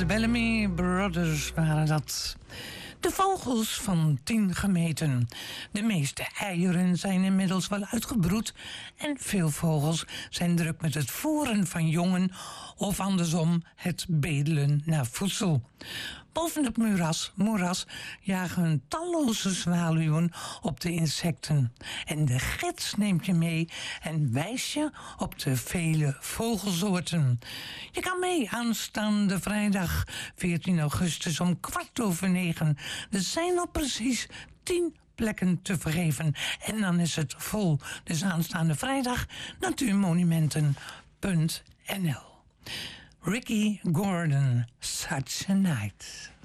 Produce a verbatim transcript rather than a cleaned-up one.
De Bellamy Brothers waren dat. De vogels van tien gemeten. De meeste eieren zijn inmiddels wel uitgebroed en veel vogels zijn druk met het voeren van jongen of andersom het bedelen naar voedsel. Boven het moeras, moeras jagen talloze zwaluwen op de insecten. En de gids neemt je mee en wijst je op de vele vogelsoorten. Je kan mee aanstaande vrijdag veertien augustus om kwart over negen. Er zijn al precies tien plekken te vergeven. En dan is het vol. Dus aanstaande vrijdag natuurmonumenten punt n l. Ricky Gordon, Such a Night.